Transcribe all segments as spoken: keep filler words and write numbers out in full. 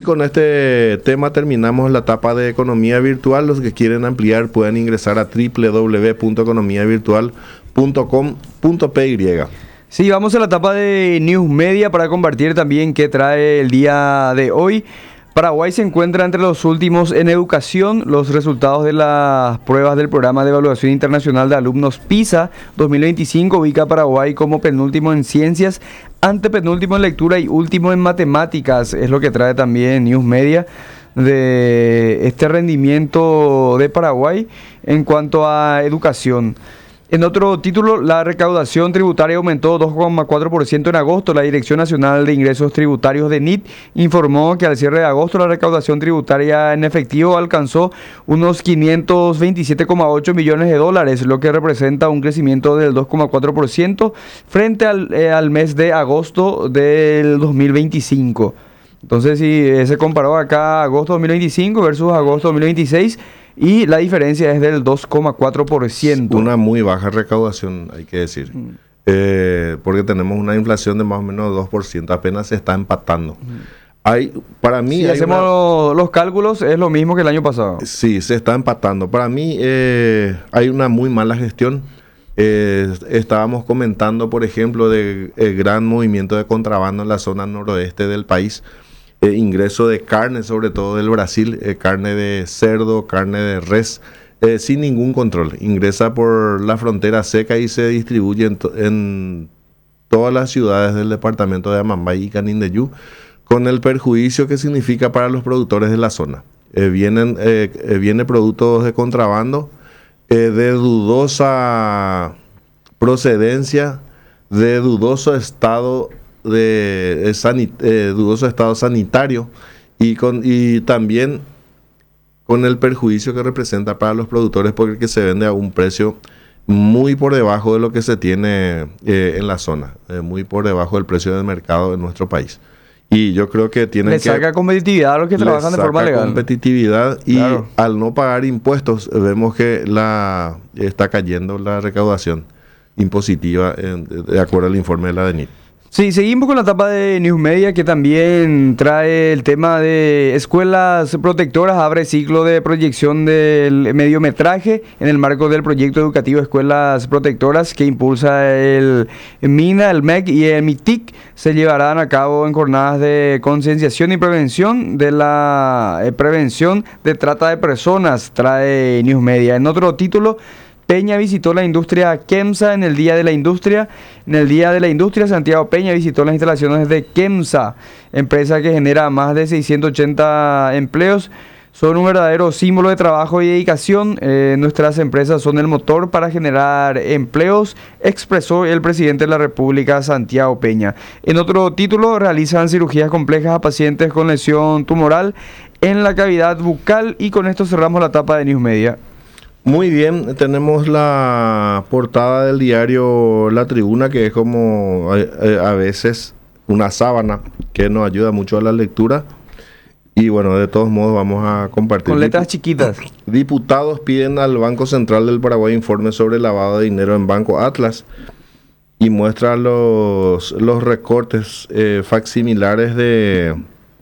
con este tema terminamos la etapa de economía virtual. Los que quieren ampliar pueden ingresar a doble u doble u doble u punto economía virtual punto com punto p y. Sí, vamos a la etapa de News Media para compartir también qué trae el día de hoy. Paraguay se encuentra entre los últimos en educación. Los resultados de las pruebas del Programa de Evaluación Internacional de Alumnos PISA dos mil veinticinco ubica a Paraguay como penúltimo en ciencias, antepenúltimo en lectura y último en matemáticas. Es lo que trae también News Media de este rendimiento de Paraguay en cuanto a educación. En otro título, la recaudación tributaria aumentó dos coma cuatro por ciento en agosto. La Dirección Nacional de Ingresos Tributarios de N I T informó que al cierre de agosto la recaudación tributaria en efectivo alcanzó unos quinientos veintisiete coma ocho millones de dólares, lo que representa un crecimiento del dos coma cuatro por ciento frente al, eh, al mes de agosto del dos mil veinticinco. Entonces, si eh, se comparó acá agosto dos mil veinticinco versus agosto dos mil veintiséis, y la diferencia es del dos coma cuatro por ciento. Una muy baja recaudación, hay que decir. Mm. Eh, porque tenemos una inflación de más o menos dos por ciento, apenas se está empatando. Mm. Hay, para mí... Si hay hacemos una, los cálculos, es lo mismo que el año pasado. Sí, se está empatando. Para mí eh, hay una muy mala gestión. Eh, estábamos comentando, por ejemplo, de el gran movimiento de contrabando en la zona noroeste del país. Eh, ingreso de carne, sobre todo del Brasil, eh, carne de cerdo, carne de res, eh, sin ningún control. Ingresa por la frontera seca y se distribuye en, to en todas las ciudades del departamento de Amambay y Canindeyú, con el perjuicio que significa para los productores de la zona. Eh, vienen eh, eh, viene productos de contrabando eh, de dudosa procedencia, de dudoso estado de eh, sanit eh, dudoso estado sanitario y con y también con el perjuicio que representa para los productores, porque se vende a un precio muy por debajo de lo que se tiene eh, en la zona, eh, muy por debajo del precio del mercado en nuestro país. Y yo creo que tienen le que... saca competitividad a los que trabajan de forma legal. competitividad y claro. Al no pagar impuestos vemos que la está cayendo la recaudación impositiva en, de acuerdo al informe de la D E N I T. Sí, seguimos con la etapa de News Media, que también trae el tema de escuelas protectoras. Abre ciclo de proyección del mediometraje en el marco del proyecto educativo Escuelas Protectoras que impulsa el MINA, el M E C y el MITIC. Se llevarán a cabo en jornadas de concienciación y prevención de la eh, prevención de trata de personas, trae News Media. En otro título, Peña visitó la industria Kemsa en el Día de la Industria. En el Día de la Industria, Santiago Peña visitó las instalaciones de Kemsa, empresa que genera más de seiscientos ochenta empleos. Son un verdadero símbolo de trabajo y dedicación. Eh, nuestras empresas son el motor para generar empleos, expresó el presidente de la República, Santiago Peña. En otro título, realizan cirugías complejas a pacientes con lesión tumoral en la cavidad bucal. Y con esto cerramos la etapa de News Media. Muy bien, tenemos la portada del diario La Tribuna, que es como eh, a veces una sábana que nos ayuda mucho a la lectura. Y bueno, de todos modos vamos a compartir. Con letras chiquitas. Diputados piden al Banco Central del Paraguay informe sobre lavado de dinero en Banco Atlas y muestra los, los recortes eh, facsimilares de,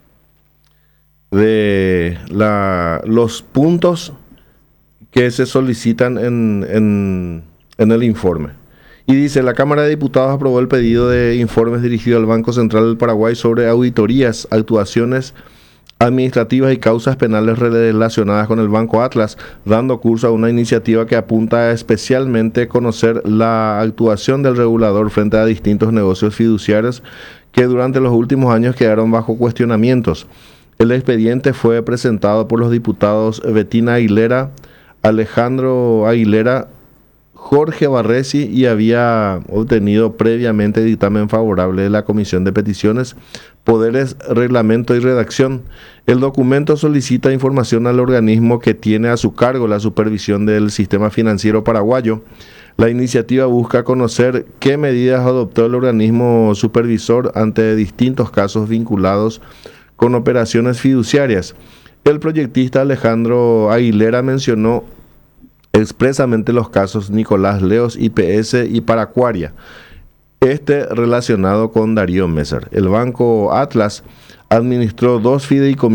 de la, los puntos que se solicitan en, en, en el informe. Y dice, la Cámara de Diputados aprobó el pedido de informes dirigido al Banco Central del Paraguay sobre auditorías, actuaciones administrativas y causas penales relacionadas con el Banco Atlas, dando curso a una iniciativa que apunta a especialmente conocer la actuación del regulador frente a distintos negocios fiduciarios que durante los últimos años quedaron bajo cuestionamientos. El expediente fue presentado por los diputados Betina Aguilera, Alejandro Aguilera, Jorge Barresi y había obtenido previamente dictamen favorable de la Comisión de Peticiones, Poderes, Reglamento y Redacción. El documento solicita información al organismo que tiene a su cargo la supervisión del sistema financiero paraguayo. La iniciativa busca conocer qué medidas adoptó el organismo supervisor ante distintos casos vinculados con operaciones fiduciarias. El proyectista Alejandro Aguilera mencionó expresamente los casos Nicolás Leos, I P S y Paracuaria, este relacionado con Darío Messer. El Banco Atlas administró dos fideicomisos